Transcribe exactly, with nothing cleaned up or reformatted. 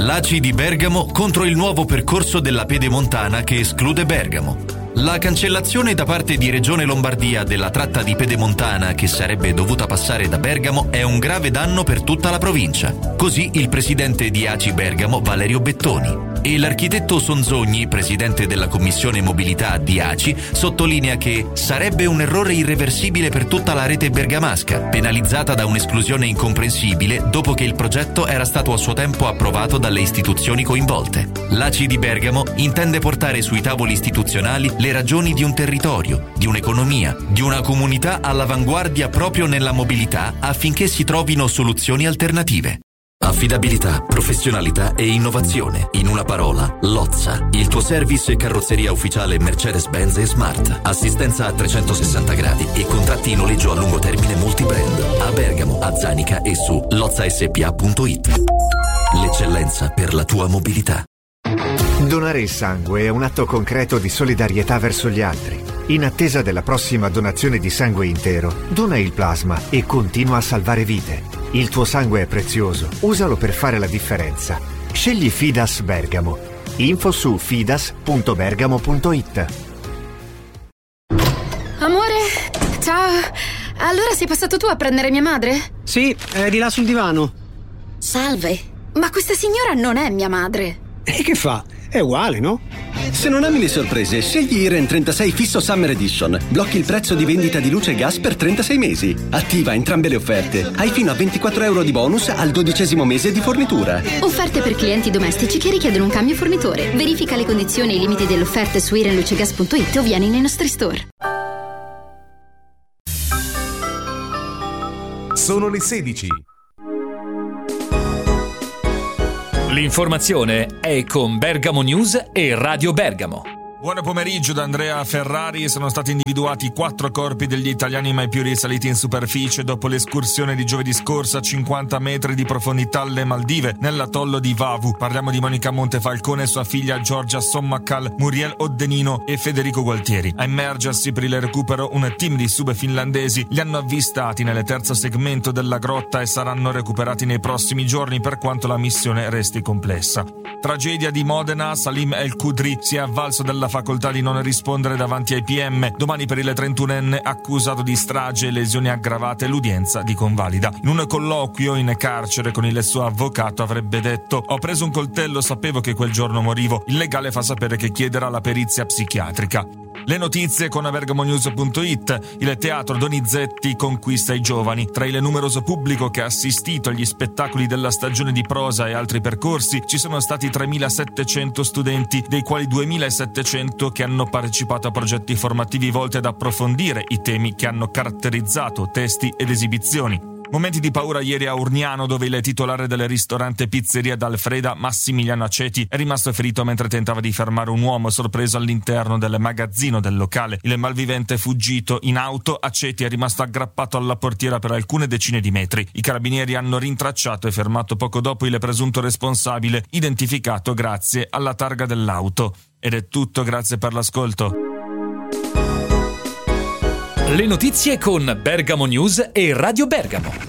L'A C I di Bergamo contro il nuovo percorso della Pedemontana che esclude Bergamo. La cancellazione da parte di Regione Lombardia della tratta di Pedemontana che sarebbe dovuta passare da Bergamo è un grave danno per tutta la provincia. Così il presidente di A C I Bergamo, Valerio Bettoni. E l'architetto Sonzogni, presidente della Commissione Mobilità di A C I, sottolinea che sarebbe un errore irreversibile per tutta la rete bergamasca, penalizzata da un'esclusione incomprensibile dopo che il progetto era stato a suo tempo approvato dalle istituzioni coinvolte. L'A C I di Bergamo intende portare sui tavoli istituzionali le ragioni di un territorio, di un'economia, di una comunità all'avanguardia proprio nella mobilità affinché si trovino soluzioni alternative. Affidabilità, professionalità e innovazione. In una parola, Lozza, il tuo service e carrozzeria ufficiale Mercedes-Benz e Smart. Assistenza a trecentosessanta gradi e contratti in noleggio a lungo termine multibrand. A Bergamo, a Zanica e su lozza s p a punto i t. L'eccellenza per la tua mobilità. Donare il sangue è un atto concreto di solidarietà verso gli altri. In attesa della prossima donazione di sangue intero, dona il plasma e continua a salvare vite. Il tuo sangue è prezioso, usalo per fare la differenza. Scegli Fidas Bergamo. Info su fidas punto bergamo punto i t. Amore, ciao. Allora sei passato tu a prendere mia madre? Sì, è di là sul divano. Salve, ma questa signora non è mia madre. E che fa? È uguale, no? Se non ami le sorprese, scegli Iren trentasei Fisso Summer Edition. Blocchi il prezzo di vendita di luce e gas per trentasei mesi. Attiva entrambe le offerte. Hai fino a ventiquattro euro di bonus al dodicesimo mese di fornitura. Offerte per clienti domestici che richiedono un cambio fornitore. Verifica le condizioni e i limiti delle offerte su iren luce gas punto i t o vieni nei nostri store. Sono le sedici. L'informazione è con Bergamo News e Radio Bergamo. Buon pomeriggio da Andrea Ferrari. Sono stati individuati quattro corpi degli italiani mai più risaliti in superficie dopo l'escursione di giovedì scorso a cinquanta metri di profondità alle Maldive, nell'atollo di Vavu. Parliamo di Monica Montefalcone, sua figlia Giorgia Sommacal, Muriel Oddenino e Federico Gualtieri. A immergersi per il recupero un team di sube finlandesi li hanno avvistati nel terzo segmento della grotta e saranno recuperati nei prossimi giorni per quanto la missione resti complessa. Tragedia di Modena, Salim El Kudri si è avvalso della facoltà di non rispondere davanti ai P M. Domani per il trentunenne accusato di strage e lesioni aggravate l'udienza di convalida. In un colloquio in carcere con il suo avvocato avrebbe detto: ho preso un coltello, sapevo che quel giorno morivo. Il legale fa sapere che chiederà la perizia psichiatrica. Le notizie con bergamonews punto i t. Il teatro Donizetti conquista i giovani. Tra il numeroso pubblico che ha assistito agli spettacoli della stagione di prosa e altri percorsi ci sono stati tremilasettecento studenti, dei quali duemilasettecento che hanno partecipato a progetti formativi volti ad approfondire i temi che hanno caratterizzato testi ed esibizioni. Momenti di paura ieri a Urniano, dove il titolare del ristorante Pizzeria d'Alfreda, Massimiliano Aceti, è rimasto ferito mentre tentava di fermare un uomo sorpreso all'interno del magazzino del locale. Il malvivente è fuggito in auto, Aceti è rimasto aggrappato alla portiera per alcune decine di metri. I carabinieri hanno rintracciato e fermato poco dopo il presunto responsabile, identificato grazie alla targa dell'auto. Ed è tutto, grazie per l'ascolto. Le notizie con Bergamo News e Radio Bergamo.